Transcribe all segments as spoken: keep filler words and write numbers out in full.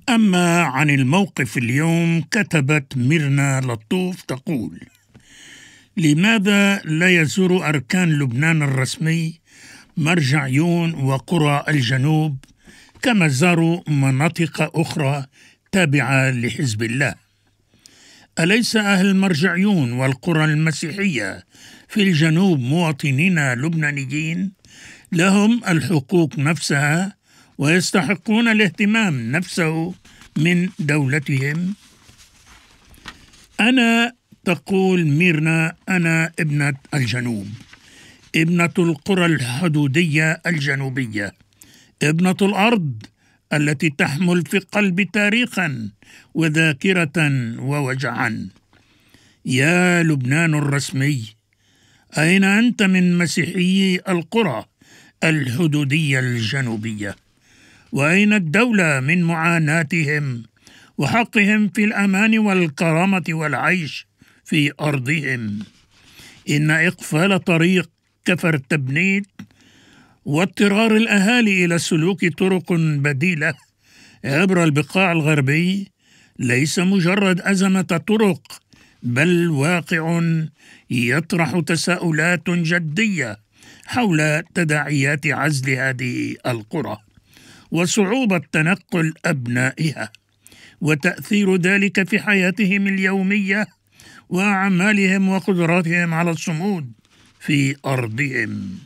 أما عن الموقف اليوم، كتبت ميرنا لطوف تقول: لماذا لا يزور أركان لبنان الرسمي مرجع يون وقرى الجنوب كما زاروا مناطق أخرى تابعة لحزب الله؟ أليس أهل مرجع يون والقرى المسيحية في الجنوب مواطنين لبنانيين لهم الحقوق نفسها ويستحقون الاهتمام نفسه من دولتهم؟ أنا، تقول ميرنا، أنا ابنة الجنوب، ابنة القرى الحدودية الجنوبية، ابنة الأرض التي تحمل في قلبي تاريخا وذاكرة ووجعا. يا لبنان الرسمي، أين أنت من مسيحيي القرى الحدودية الجنوبية؟ وأين الدولة من معاناتهم وحقهم في الأمان والكرامة والعيش في أرضهم؟ إن إقفال طريق كفر تبنيت واضطرار الأهالي إلى سلوك طرق بديلة عبر البقاع الغربي ليس مجرد أزمة طرق، بل واقع يطرح تساؤلات جدية حول تداعيات عزل هذه القرى وصعوبة تنقل أبنائها وتأثير ذلك في حياتهم اليومية وأعمالهم وقدراتهم على الصمود في أرضهم.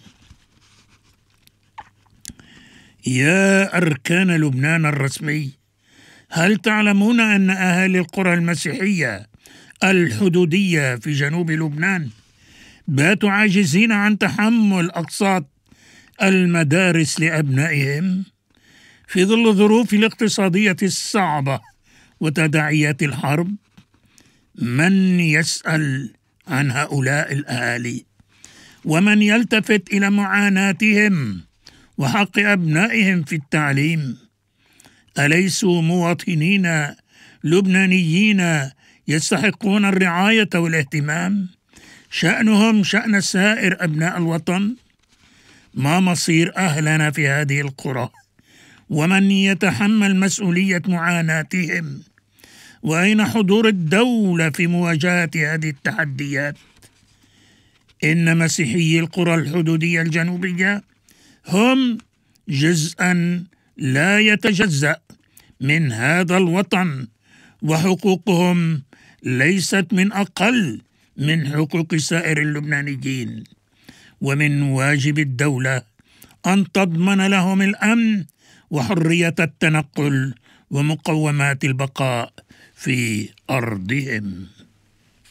يا أركان لبنان الرسمي، هل تعلمون أن أهالي القرى المسيحية الحدودية في جنوب لبنان باتوا عاجزين عن تحمل أقساط المدارس لأبنائهم في ظل الظروف الاقتصادية الصعبة وتداعيات الحرب؟ من يسأل عن هؤلاء الأهالي؟ ومن يلتفت إلى معاناتهم وحق أبنائهم في التعليم؟ أليسوا مواطنين لبنانيين يستحقون الرعاية والاهتمام؟ شأنهم شأن سائر أبناء الوطن. ما مصير أهلنا في هذه القرى؟ ومن يتحمل مسؤولية معاناتهم؟ وأين حضور الدولة في مواجهة هذه التحديات؟ إن مسيحيي القرى الحدودية الجنوبية هم جزءا لا يتجزأ من هذا الوطن، وحقوقهم ليست من أقل من حقوق سائر اللبنانيين، ومن واجب الدولة أن تضمن لهم الأمن وحرية التنقل ومقومات البقاء في أرضهم.